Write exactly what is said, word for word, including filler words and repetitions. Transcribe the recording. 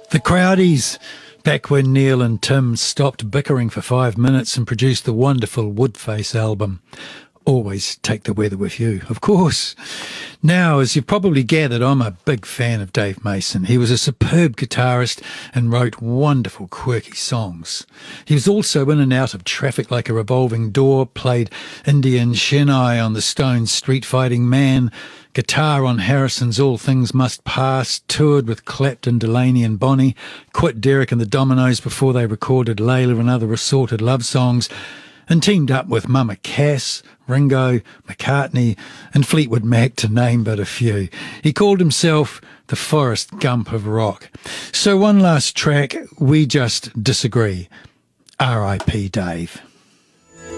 The Crowdies, back when Neil and Tim stopped bickering for five minutes and produced the wonderful Woodface album. Always take the weather with you, of course. Now, as you've probably gathered, I'm a big fan of Dave Mason. He was a superb guitarist and wrote wonderful, quirky songs. He was also in and out of Traffic Like a Revolving Door, played Indian Chennai on the Stones' Street Fighting Man, guitar on Harrison's All Things Must Pass, toured with Clapton, Delaney and Bonnie, quit Derek and the Dominoes before they recorded Layla and other assorted love songs, and teamed up with Mama Cass, Ringo, McCartney and Fleetwood Mac, to name but a few. He called himself the Forrest Gump of rock. So one last track, We Just Disagree. R I P Dave.